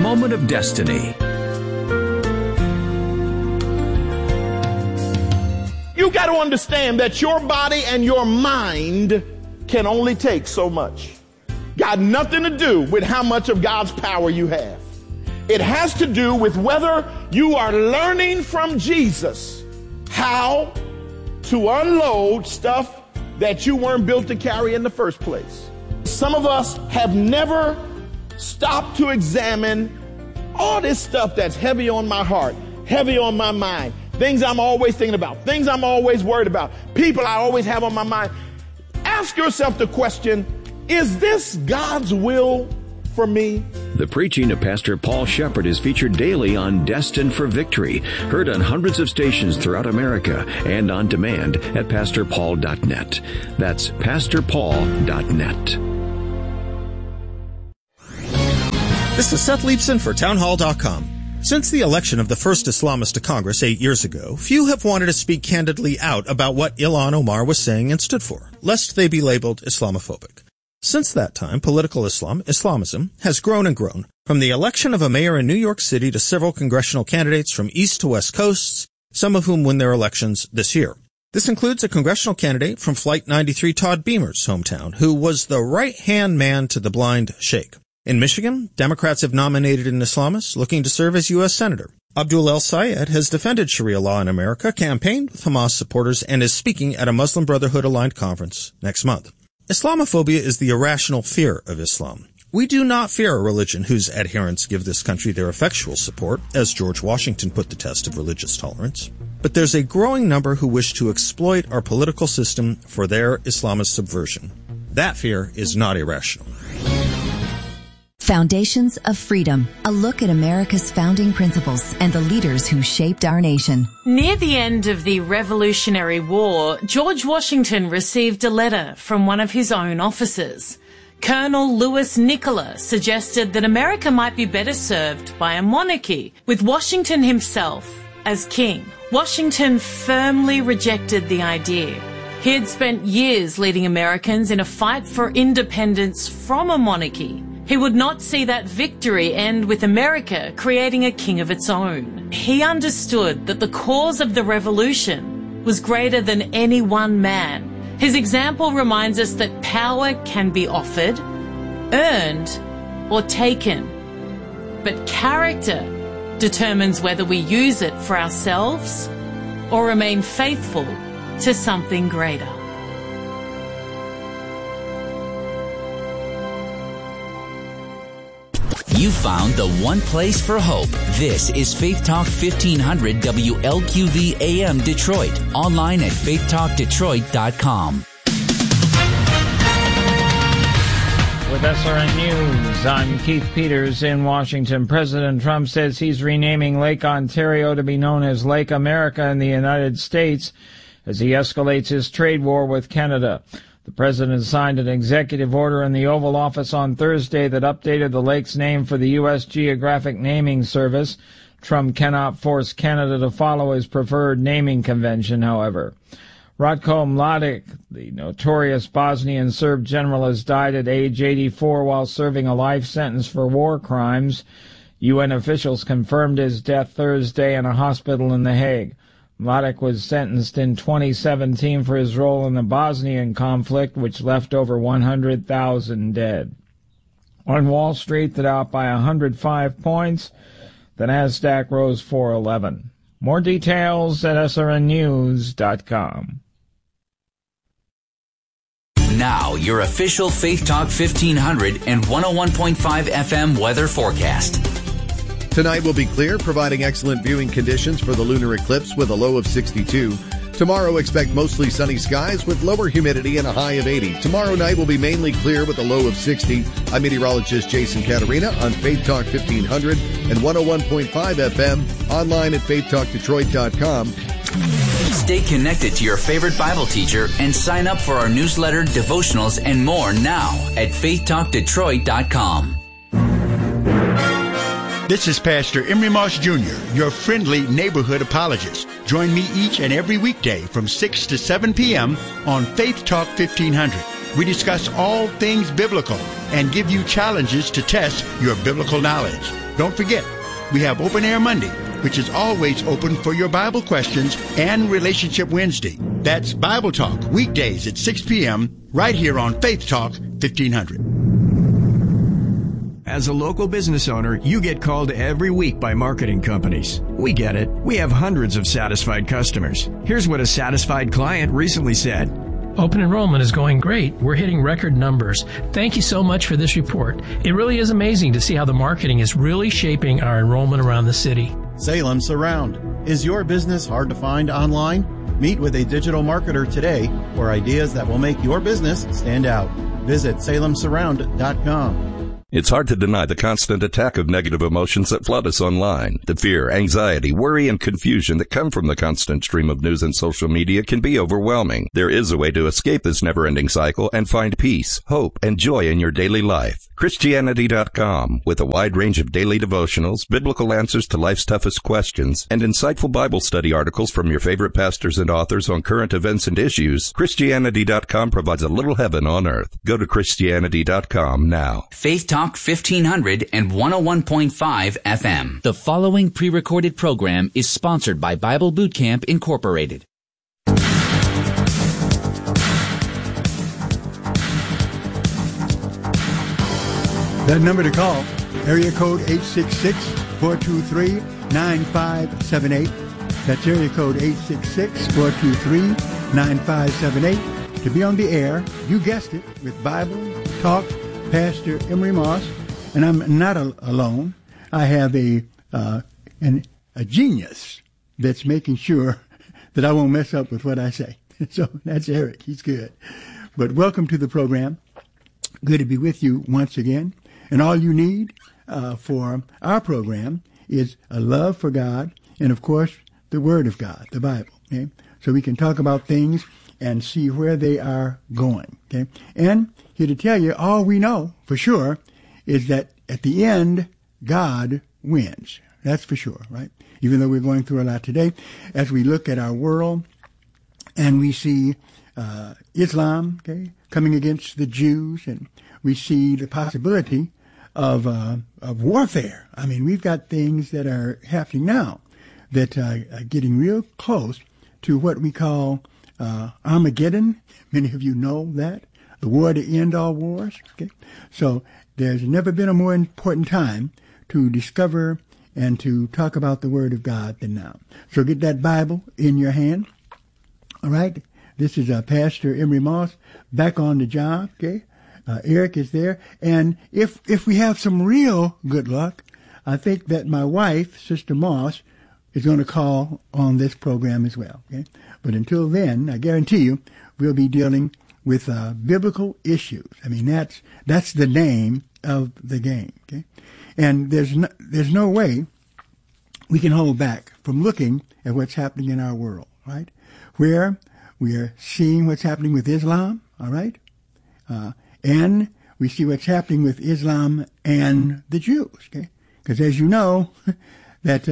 moment of destiny. You got to understand that your body and your mind can only take so much. Got nothing to do with how much of God's power you have. It has to do with whether you are learning from Jesus how to unload stuff that you weren't built to carry in the first place. Some of us have never stopped to examine all this stuff that's heavy on my heart, heavy on my mind, things I'm always thinking about, things I'm always worried about, people I always have on my mind. Ask yourself the question, is this God's will for me? The preaching of Pastor Paul Shepherd is featured daily on Destined for Victory, heard on hundreds of stations throughout America and on demand at pastorpaul.net. That's pastorpaul.net. This is Seth Leibson for townhall.com. Since the election of the first Islamist to Congress 8 years ago, few have wanted to speak candidly out about what Ilhan Omar was saying and stood for, lest they be labeled Islamophobic. Since that time, political Islamism, has grown and grown, from the election of a mayor in New York City to several congressional candidates from east to west coasts, some of whom win their elections this year. This includes a congressional candidate from Flight 93 Todd Beamer's hometown, who was the right-hand man to the blind sheikh. In Michigan, Democrats have nominated an Islamist looking to serve as U.S. Senator. Abdul El-Sayed has defended Sharia law in America, campaigned with Hamas supporters, and is speaking at a Muslim Brotherhood-aligned conference next month. Islamophobia is the irrational fear of Islam. We do not fear a religion whose adherents give this country their effectual support, as George Washington put the test of religious tolerance. But there's a growing number who wish to exploit our political system for their Islamist subversion. That fear is not irrational. Foundations of Freedom, a look at America's founding principles and the leaders who shaped our nation. Near the end of the Revolutionary War, George Washington received a letter from one of his own officers. Colonel Louis Nicola suggested that America might be better served by a monarchy, with Washington himself as king. Washington firmly rejected the idea. He had spent years leading Americans in a fight for independence from a monarchy. He would not see that victory end with America creating a king of its own. He understood that the cause of the revolution was greater than any one man. His example reminds us that power can be offered, earned, or taken. But character determines whether we use it for ourselves or remain faithful to something greater. You found the one place for hope. This is Faith Talk 1500 WLQV AM Detroit. Online at faithtalkdetroit.com. With SRN News, I'm Keith Peters in Washington. President Trump says he's renaming Lake Ontario to be known as Lake America in the United States as he escalates his trade war with Canada. The president signed an executive order in the Oval Office on Thursday that updated the lake's name for the U.S. Geographic Naming Service. Trump cannot force Canada to follow his preferred naming convention, however. Ratko Mladic, the notorious Bosnian Serb general, has died at age 84 while serving a life sentence for war crimes. UN officials confirmed his death Thursday in a hospital in The Hague. Mladic was sentenced in 2017 for his role in the Bosnian conflict, which left over 100,000 dead. On Wall Street, the Dow by 105 points. The Nasdaq rose 411. More details at srnnews.com. Now, your official Faith Talk 1500 and 101.5 FM weather forecast. Tonight will be clear, providing excellent viewing conditions for the lunar eclipse with a low of 62. Tomorrow, expect mostly sunny skies with lower humidity and a high of 80. Tomorrow night will be mainly clear with a low of 60. I'm meteorologist Jason Catarina on Faith Talk 1500 and 101.5 FM, online at faithtalkdetroit.com. Stay connected to your favorite Bible teacher and sign up for our newsletter, devotionals, and more now at faithtalkdetroit.com. This is Pastor Emery Moss Jr., your friendly neighborhood apologist. Join me each and every weekday from 6 to 7 p.m. on Faith Talk 1500. We discuss all things biblical and give you challenges to test your biblical knowledge. Don't forget, we have Open Air Monday, which is always open for your Bible questions, and Relationship Wednesday. That's Bible Talk, weekdays at 6 p.m., right here on Faith Talk 1500. As a local business owner, you get called every week by marketing companies. We get it. We have hundreds of satisfied customers. Here's what a satisfied client recently said. Open enrollment is going great. We're hitting record numbers. Thank you so much for this report. It really is amazing to see how the marketing is really shaping our enrollment around the city. Salem Surround. Is your business hard to find online? Meet with a digital marketer today for ideas that will make your business stand out. Visit salemsurround.com. It's hard to deny the constant attack of negative emotions that flood us online. The fear, anxiety, worry, and confusion that come from the constant stream of news and social media can be overwhelming. There is a way to escape this never-ending cycle and find peace, hope, and joy in your daily life. Christianity.com, with a wide range of daily devotionals, biblical answers to life's toughest questions, and insightful Bible study articles from your favorite pastors and authors on current events and issues, Christianity.com provides a little heaven on earth. Go to Christianity.com now. Faith Talk 1500 and 101.5 FM. The following pre-recorded program is sponsored by Bible Boot Camp Incorporated. That number to call, area code 866-423-9578. That's area code 866-423-9578. To be on the air, you guessed it, with Bible Talk, Pastor Emery Moss. And I'm not alone. I have a genius that's making sure that I won't mess up with what I say. So that's Eric. He's good. But welcome to the program. Good to be with you once again. And all you need for our program is a love for God and, of course, the Word of God, the Bible. Okay? So we can talk about things and see where they are going. Okay? And here to tell you, all we know for sure is that at the end, God wins. That's for sure, right? Even though we're going through a lot today, as we look at our world and we see Islam, okay, coming against the Jews, and we see the possibility of warfare. I mean, we've got things that are happening now that are getting real close to what we call Armageddon. Many of you know that, the war to end all wars. Okay, so there's never been a more important time to discover and to talk about the Word of God than now. So get that Bible in your hand. All right, this is Pastor Emery Moss back on the job. Okay. Eric is there, and if we have some real good luck, I think that my wife, Sister Moss, is going to call on this program as well. Okay, but until then, I guarantee you, we'll be dealing with biblical issues. I mean, that's the name of the game. Okay, and there's no way we can hold back from looking at what's happening in our world, right? Where we are seeing what's happening with Islam. All right. And we see what's happening with Islam and the Jews, okay? Because as you know, that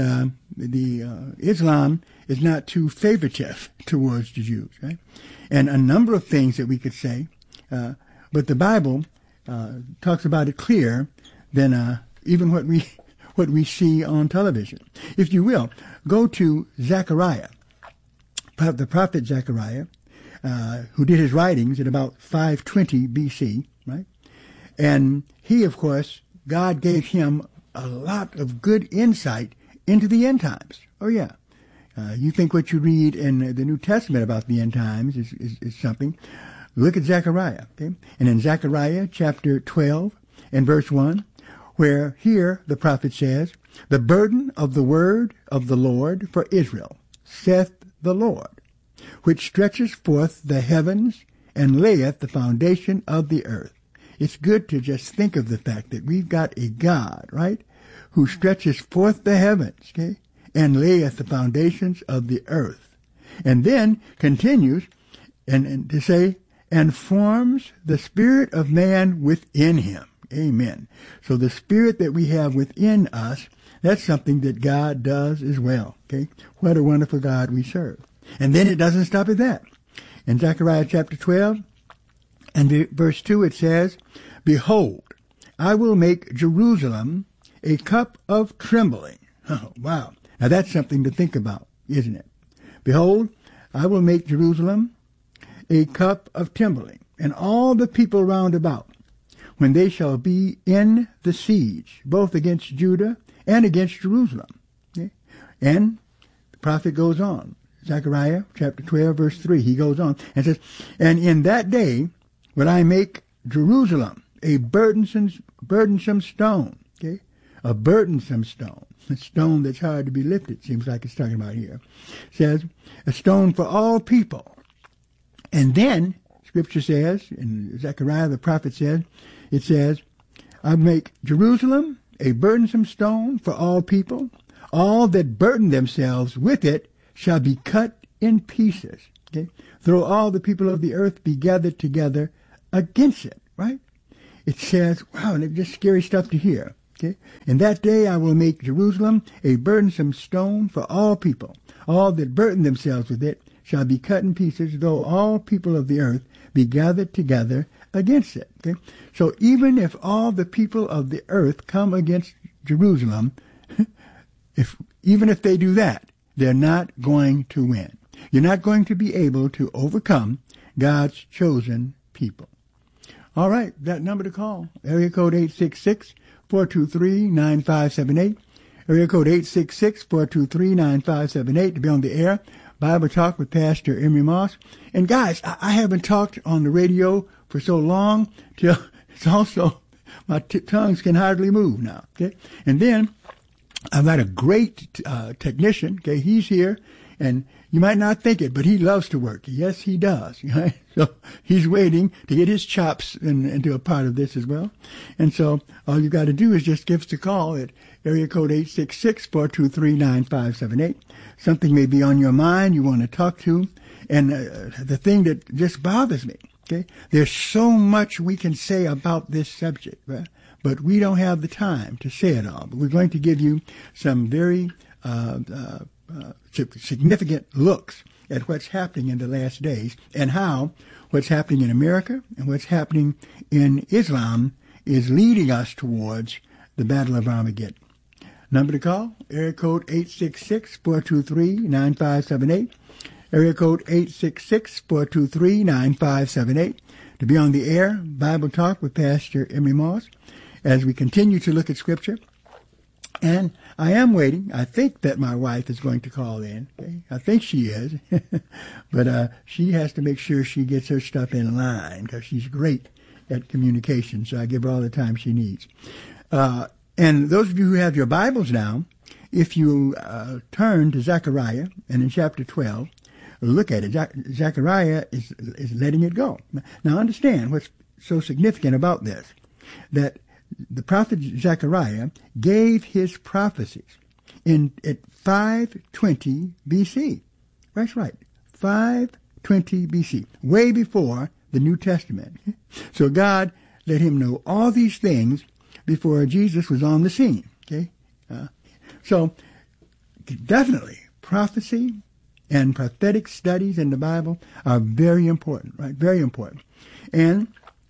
Islam is not too favoritive towards the Jews, right? And a number of things that we could say, but the Bible talks about it clearer than even what we see on television. If you will, go to Zechariah, the prophet Zechariah, who did his writings at about 520 BC, right? And he, of course, God gave him a lot of good insight into the end times. Oh, yeah. You think what you read in the New Testament about the end times is something. Look at Zechariah, okay? And in Zechariah chapter 12 and verse 1, where here the prophet says, "The burden of the word of the Lord for Israel, saith the Lord, which stretches forth the heavens and layeth the foundation of the earth." It's good to just think of the fact that we've got a God, right, who stretches forth the heavens, okay, and layeth the foundations of the earth. And then continues and to say, and forms the spirit of man within him. Amen. So the spirit that we have within us, that's something that God does as well, okay? What a wonderful God we serve. And then it doesn't stop at that. In Zechariah chapter 12 and verse 2 it says, "Behold, I will make Jerusalem a cup of trembling. Oh, wow. Now that's something to think about, isn't it? Behold, I will make Jerusalem a cup of trembling, and all the people round about, when they shall be in the siege, both against Judah and against Jerusalem. Okay? And the prophet goes on. Zechariah chapter 12, verse 3, he goes on and says, and in that day will I make Jerusalem a burdensome stone. Okay? A burdensome stone. A stone that's hard to be lifted, seems like it's talking about here. It says, a stone for all people. And then, Scripture says, in Zechariah the prophet says, it says, I make Jerusalem a burdensome stone for all people. All that burden themselves with it shall be cut in pieces. Okay? Though all the people of the earth be gathered together against it, right? It says, wow, and it's just scary stuff to hear. Okay? In that day I will make Jerusalem a burdensome stone for all people. All that burden themselves with it shall be cut in pieces, though all people of the earth be gathered together against it. Okay? So even if all the people of the earth come against Jerusalem, even if they do that, they're not going to win. You're not going to be able to overcome God's chosen people. All right, that number to call, area code 866-423-9578, area code 866-423-9578 to be on the air. Bible Talk with Pastor Emery Moss. And guys, I haven't talked on the radio for so long till it's also, my tongues can hardly move now. Okay. And then I've got a great technician. Okay. He's here, and you might not think it, but he loves to work. Yes, he does. Right? So he's waiting to get his chops into a part of this as well. And so all you got to do is just give us a call at area code 866-423-9578. Something may be on your mind you want to talk to. And the thing that just bothers me, okay, there's so much we can say about this subject, right? But we don't have the time to say it all. But we're going to give you some very significant looks at what's happening in the last days and how what's happening in America and what's happening in Islam is leading us towards the Battle of Armageddon. Number to call, area code 866-423-9578, area code 866-423-9578, to be on the air, Bible Talk with Pastor Emery Moss, as we continue to look at Scripture. And I am waiting. I think that my wife is going to call in. Okay? I think she is. But she has to make sure she gets her stuff in line because she's great at communication, so I give her all the time she needs. And those of you who have your Bibles now, if you turn to Zechariah, and in chapter 12, look at it. Zechariah is letting it go. Now understand what's so significant about this, that the prophet Zechariah gave his prophecies at 520 BC. That's right, 520 BC, way before the New Testament. So God let him know all these things before Jesus was on the scene. Okay, so definitely prophecy and prophetic studies in the Bible are very important, right? Very important, and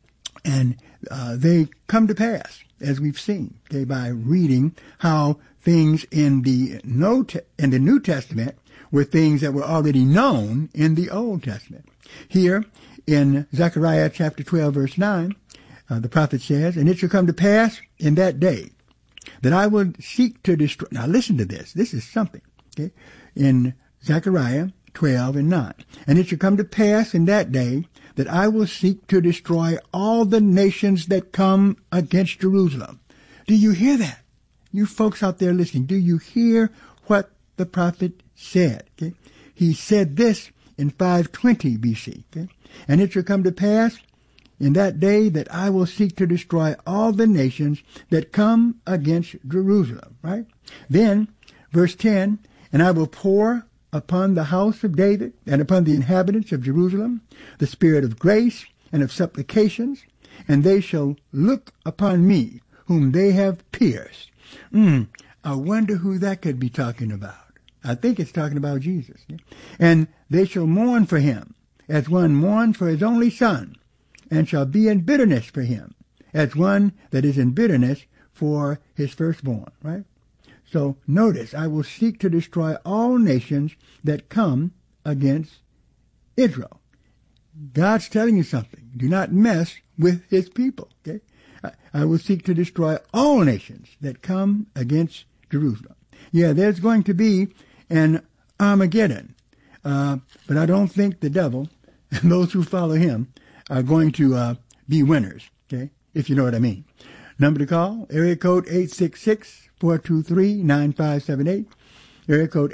they come to pass, as we've seen, okay, by reading how things in the New Testament were things that were already known in the Old Testament. Here in Zechariah chapter 12, verse 9, the prophet says, and it shall come to pass in that day that I will seek to destroy. Now listen to this. This is something, okay, in Zechariah 12 and 9. And it shall come to pass in that day that I will seek to destroy all the nations that come against Jerusalem. Do you hear that? You folks out there listening, do you hear what the prophet said? Okay? He said this in 520 BC. Okay? And it shall come to pass in that day that I will seek to destroy all the nations that come against Jerusalem. Right? Then, verse 10, and I will pour upon the house of David and upon the inhabitants of Jerusalem the spirit of grace and of supplications, and they shall look upon me whom they have pierced. I wonder who that could be talking about. I think it's talking about Jesus. Yeah? And they shall mourn for him as one mourns for his only son, and shall be in bitterness for him as one that is in bitterness for his firstborn, right? So notice, I will seek to destroy all nations that come against Israel. God's telling you something. Do not mess with his people, okay? I will seek to destroy all nations that come against Jerusalem. Yeah, there's going to be an Armageddon. But I don't think the devil and those who follow him are going to be winners, okay? If you know what I mean. Number to call, area code 866-423-9578. Area code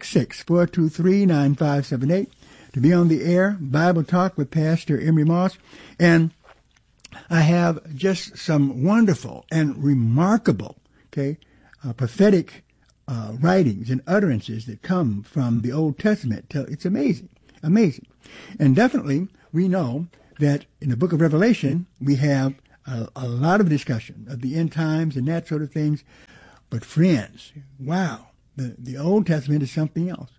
866-423-9578. To be on the air, Bible Talk with Pastor Emery Moss. And I have just some wonderful and remarkable, prophetic writings and utterances that come from the Old Testament. It's amazing, amazing. And definitely we know that in the book of Revelation, we have a lot of discussion of the end times and that sort of things. But friends, wow, the Old Testament is something else.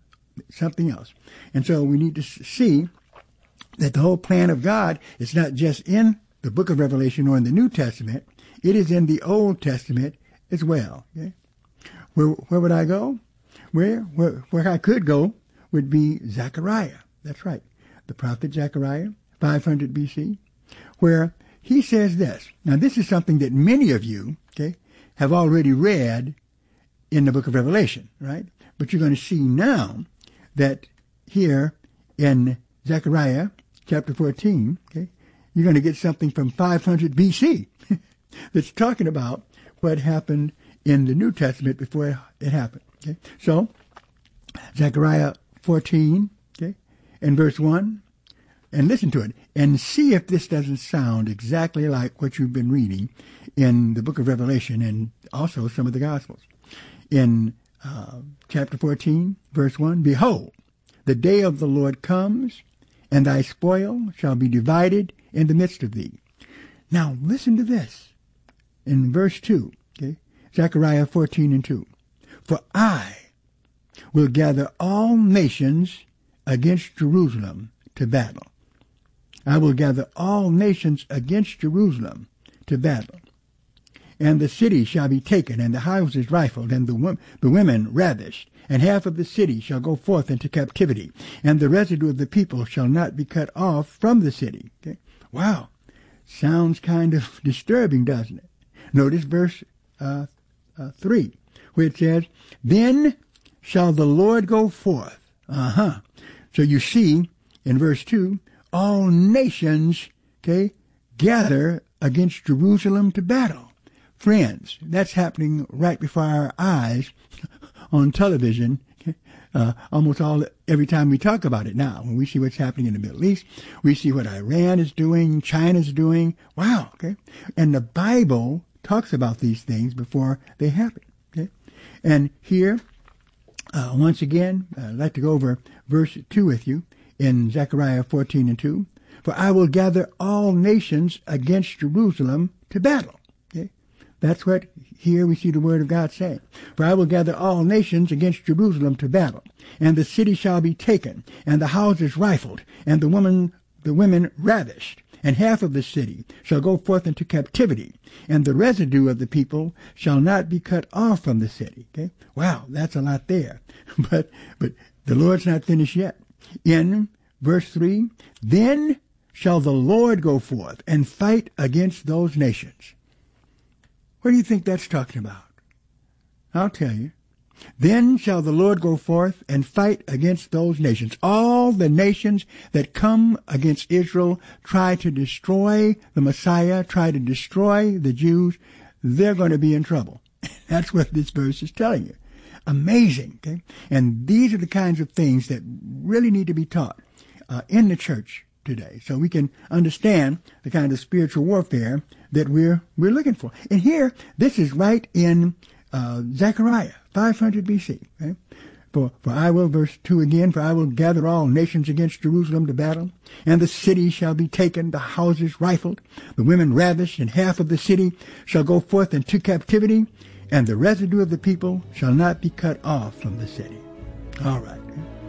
And so we need to see that the whole plan of God is not just in the book of Revelation or in the New Testament. It is in the Old Testament as well. Okay? Where would I go? Where I could go would be Zechariah. That's right. The prophet Zechariah, 500 BC, where he says this. Now, this is something that many of you, have already read in the book of Revelation, right? But you're going to see now that here in Zechariah chapter 14, you're going to get something from 500 BC that's talking about what happened in the New Testament before it happened. Okay? So, Zechariah 14, and verse 1, and listen to it, and see if this doesn't sound exactly like what you've been reading in the book of Revelation and also some of the Gospels. In chapter 14, verse 1, behold, the day of the Lord comes, and thy spoil shall be divided in the midst of thee. Now, listen to this. In verse 2, Zechariah 14 and 2, for I will gather all nations against Jerusalem to battle. I will gather all nations against Jerusalem to battle. And the city shall be taken, and the houses rifled, and the women ravished, and half of the city shall go forth into captivity, and the residue of the people shall not be cut off from the city. Okay? Wow. Sounds kind of disturbing, doesn't it? Notice verse 3, where it says, then shall the Lord go forth. So you see, in verse 2, all nations, gather against Jerusalem to battle. Friends, that's happening right before our eyes on television, almost every time we talk about it now. When we see what's happening in the Middle East, we see what Iran is doing, China's doing. Wow, And the Bible talks about these things before they happen, And here, once again, I'd like to go over verse 2 with you in Zechariah 14 and 2. For I will gather all nations against Jerusalem to battle. That's what here we see the word of God saying. For I will gather all nations against Jerusalem to battle, and the city shall be taken, and the houses rifled, and the women ravished, and half of the city shall go forth into captivity, and the residue of the people shall not be cut off from the city. Wow, that's a lot there. But the Lord's not finished yet. In verse 3, then shall the Lord go forth and fight against those nations. What do you think that's talking about? I'll tell you. Then shall the Lord go forth and fight against those nations. All the nations that come against Israel, try to destroy the Messiah, try to destroy the Jews, they're going to be in trouble. That's what this verse is telling you. Amazing. And these are the kinds of things that really need to be taught in the church today, so we can understand the kind of spiritual warfare that we're looking for. And here, this is right in Zechariah 500 BC. For I will, verse 2 again, for I will gather all nations against Jerusalem to battle, and the city shall be taken, the houses rifled, the women ravished, and half of the city shall go forth into captivity, and the residue of the people shall not be cut off from the city. All right.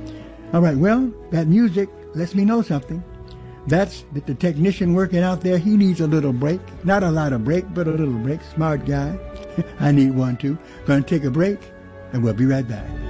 Well, that music lets me know something. That's that the technician working out there, he needs a little break. Not a lot of break, but a little break. Smart guy. I need one too. Going to take a break, and we'll be right back.